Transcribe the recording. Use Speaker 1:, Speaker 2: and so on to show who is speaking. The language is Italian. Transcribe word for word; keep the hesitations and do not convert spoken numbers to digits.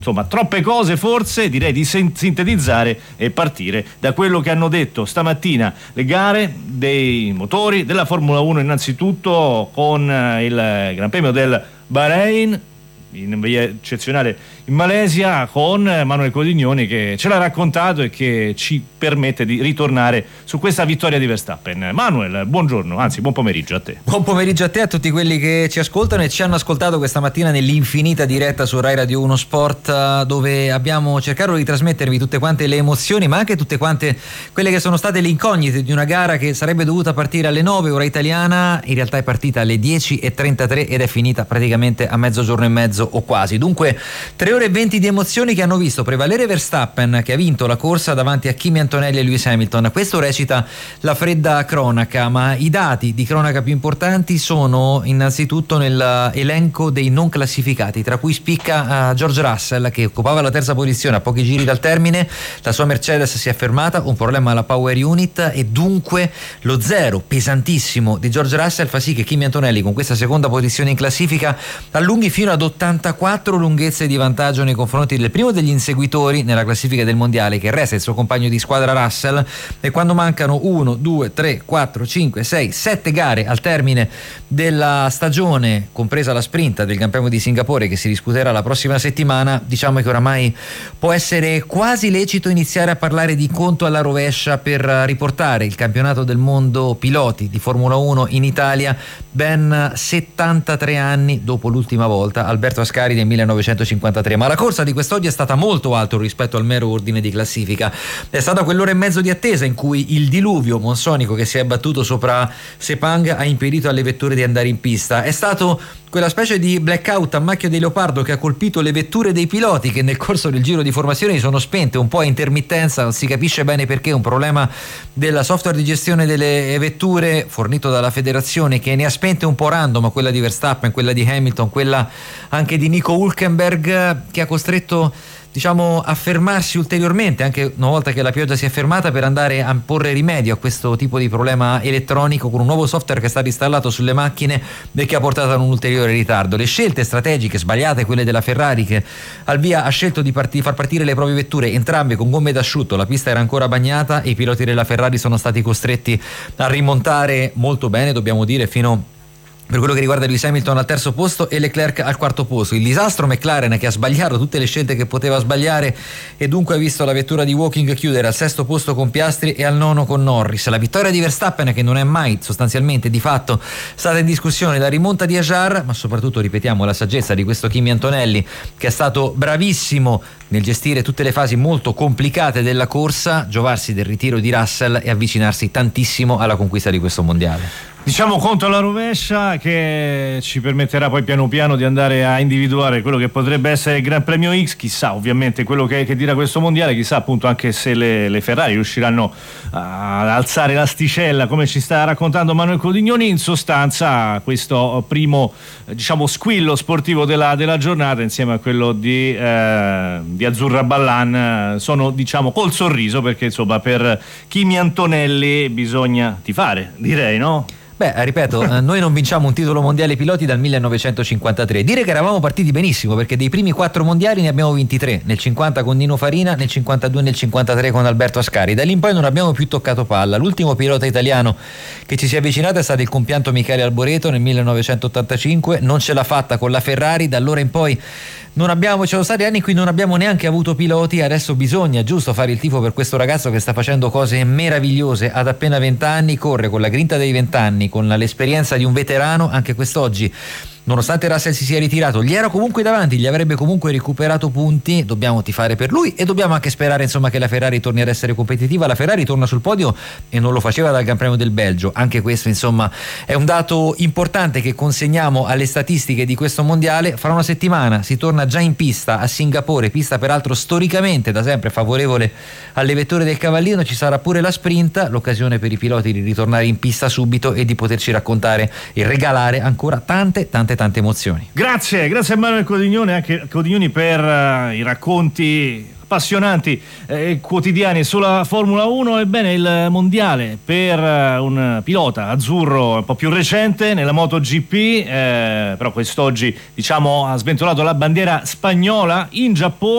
Speaker 1: Insomma, troppe cose forse, direi di sintetizzare e partire da quello che hanno detto stamattina le gare dei motori della Formula uno, innanzitutto con il Gran Premio del Bahrain, in via eccezionale in Malesia, con Manuel Codignoni che ce l'ha raccontato e che ci permette di ritornare su questa vittoria di Verstappen. Manuel, buongiorno, anzi buon pomeriggio a te.
Speaker 2: Buon pomeriggio a te, a tutti quelli che ci ascoltano e ci hanno ascoltato questa mattina nell'infinita diretta su Rai Radio uno Sport, dove abbiamo cercato di trasmettervi tutte quante le emozioni, ma anche tutte quante quelle che sono state le incognite di una gara che sarebbe dovuta partire alle nove ora italiana, in realtà è partita alle dieci e trentatré ed è finita praticamente a mezzogiorno e mezzo o quasi. Dunque tre ore e venti di emozioni che hanno visto prevalere Verstappen, che ha vinto la corsa davanti a Kimi Antonelli e Lewis Hamilton. Questo recita la cronaca, ma i dati di cronaca più importanti sono innanzitutto nell'elenco dei non classificati, tra cui spicca uh, George Russell, che occupava la terza posizione a pochi giri dal termine. La sua Mercedes si è fermata, un problema alla power unit, e dunque lo zero pesantissimo di George Russell fa sì che Kimi Antonelli, con questa seconda posizione in classifica, allunghi fino ad ottantaquattro lunghezze di vantaggio nei confronti del primo degli inseguitori nella classifica del mondiale, che resta il suo compagno di squadra Russell. E quando mancano uno, due, tre, quattro, cinque, sei, sette gare al termine della stagione, compresa la sprint del Gran Premio di Singapore che si disputerà la prossima settimana, diciamo che oramai può essere quasi lecito iniziare a parlare di conto alla rovescia per riportare il campionato del mondo piloti di Formula uno in Italia ben settantatré anni dopo l'ultima volta, Alberto Ascari del millenovecentocinquantatré. Ma la corsa di quest'oggi è stata molto alta rispetto al mero ordine di classifica. È stata quell'ora e mezzo di attesa in cui il diluvio monsonico che si è abbattuto sopra Sepang ha impedito alle vetture di andare in pista. È stato quella specie di blackout a macchia di leopardo che ha colpito le vetture dei piloti, che nel corso del giro di formazione sono spente un po' a intermittenza, non si capisce bene perché, un problema del software di gestione delle vetture fornito dalla federazione, che ne ha spente un po' random, quella di Verstappen, quella di Hamilton, quella anche di Nico Hülkenberg, che ha costretto, diciamo, a fermarsi ulteriormente anche una volta che la pioggia si è fermata, per andare a porre rimedio a questo tipo di problema elettronico con un nuovo software che è stato installato sulle macchine e che ha portato ad un ulteriore ritardo. Le scelte strategiche sbagliate, quelle della Ferrari, che al via ha scelto di, part- di far partire le proprie vetture entrambe con gomme d'asciutto, la pista era ancora bagnata e i piloti della Ferrari sono stati costretti a rimontare molto bene, dobbiamo dire, fino per quello che riguarda Lewis Hamilton al terzo posto e Leclerc al quarto posto. Il disastro McLaren, che ha sbagliato tutte le scelte che poteva sbagliare e dunque ha visto la vettura di Woking chiudere al sesto posto con Piastri e al nono con Norris. La vittoria di Verstappen, che non è mai sostanzialmente di fatto stata in discussione, la rimonta di Ajar, ma soprattutto, ripetiamo, la saggezza di questo Kimi Antonelli, che è stato bravissimo nel gestire tutte le fasi molto complicate della corsa, giovarsi del ritiro di Russell e avvicinarsi tantissimo alla conquista di questo mondiale.
Speaker 1: Diciamo conto alla rovescia, che ci permetterà poi piano piano di andare a individuare quello che potrebbe essere il Gran Premio X. Chissà ovviamente quello che, che dirà questo mondiale, chissà appunto anche se le, le Ferrari riusciranno ad alzare l'asticella come ci sta raccontando Manuel Codignoni. In sostanza questo primo, diciamo, squillo sportivo della, della giornata, insieme a quello di, eh, di Azzurra Ballan, sono, diciamo, col sorriso, perché insomma per Kimi Antonelli bisogna tifare, direi, no?
Speaker 2: Beh, ripeto, eh, noi non vinciamo un titolo mondiale piloti dal millenovecentocinquantatré. Dire che eravamo partiti benissimo, perché dei primi quattro mondiali ne abbiamo vinti tre, nel cinquanta con Nino Farina, nel cinquantadue e nel cinquantatré con Alberto Ascari. Da lì in poi non abbiamo più toccato palla. L'ultimo pilota italiano che ci si è avvicinato è stato il compianto Michele Alboreto nel millenovecentottantacinque, non ce l'ha fatta con la Ferrari. Da allora in poi non abbiamo, ci sono stati anni in cui non abbiamo neanche avuto piloti. Adesso bisogna, giusto, fare il tifo per questo ragazzo che sta facendo cose meravigliose ad appena venti anni, corre con la grinta dei venti anni, con l'esperienza di un veterano. Anche quest'oggi, nonostante Russell si sia ritirato, gli era comunque davanti, gli avrebbe comunque recuperato punti. Dobbiamo tifare per lui e dobbiamo anche sperare, insomma, che la Ferrari torni ad essere competitiva. La Ferrari torna sul podio e non lo faceva dal Gran Premio del Belgio. Anche questo, insomma, è un dato importante che consegniamo alle statistiche di questo mondiale. Fra una settimana si torna già in pista a Singapore, pista peraltro storicamente da sempre favorevole alle vetture del Cavallino. Ci sarà pure la sprint, l'occasione per i piloti di ritornare in pista subito e di poterci raccontare e regalare ancora tante tante tante emozioni.
Speaker 1: Grazie, grazie a Manuel Codignoni, anche Codignoni, per uh, i racconti appassionanti eh, quotidiani sulla Formula uno. Ebbene, il mondiale per uh, un pilota azzurro un po' più recente nella MotoGP, eh, però quest'oggi, diciamo, ha sventolato la bandiera spagnola in Giappone.